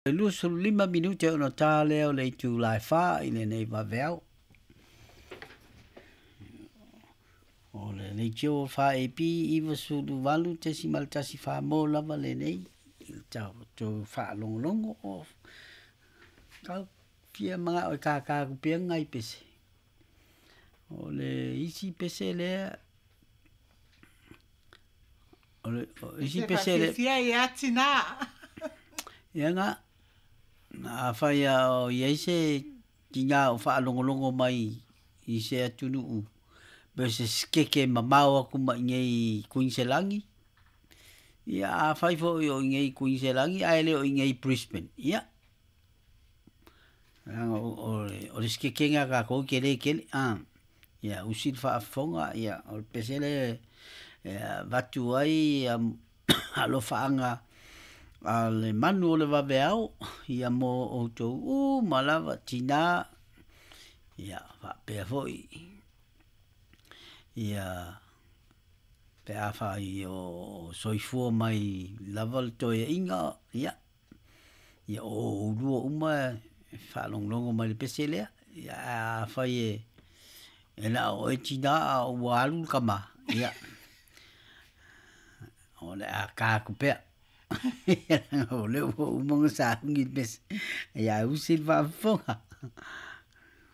Lusu 5 minute ona tā leo le tu lai wha i le nei waweo. O le nei tio wha e pi iwa sulu walu te si maltasi wha mō lava le nei. Tau tō wha longo o kau pia mga o kā kupia ngai pese. O le isi pese lea. O le isi pese le. Fia i ati nā. Ia ngā. Nā whai o ieise ki ngā o wha longo mai i se atunu u. Be se skeke mamau aku ma ngei Queenselangi. Ia a whai fo i o ngei Queenselangi, a ele o ngei Brisbane. Ia. O le skeke ngā ka kou kele. Ia usil wha afonga. Ia o pesele watu ai alo whaanga. A le manu o le waweau, ia mo o tau, malawa tina, ia whapea foi. Ia pea whai o soifua mai lawal toia inga, ia o urua uma, whalonglongo mai le pese lea, ia whai e na o e tina a ualu kama, ia. O le a kākupea. O leo umonga sa hungi pes. Ya usil fa fonga.